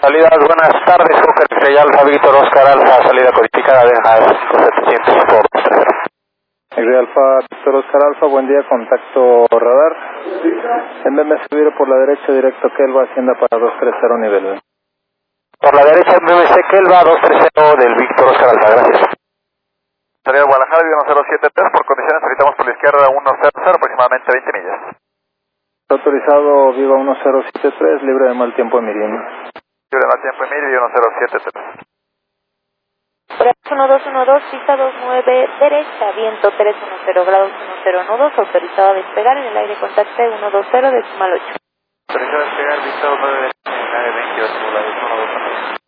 Salidas, buenas tardes, Cocker Estrella Alfa, Víctor Oscar Alfa, salida codificada de las 700 por 30. Estrella Alfa, Víctor Oscar Alfa, buen día, contacto radar. MMC Viro por la derecha, directo Kelva, Hacienda para 230 nivel. Por la derecha, MMC Kelva, 230 del Víctor Oscar Alfa, gracias. Salida Guadalajara, Viva 1073, por condiciones solicitamos por la izquierda 100, aproximadamente 20 millas. Autorizado Viva 1073, libre de mal tiempo en Mirin. Libre de mal tiempo en Mirin, Viva 1073. Por 1212, pista 29, derecha, viento 310 grados 1012, autorizado a despegar en el aire contacte 120 decimal 8. Autorizado a despegar, visto 9 en el área 28, la 120.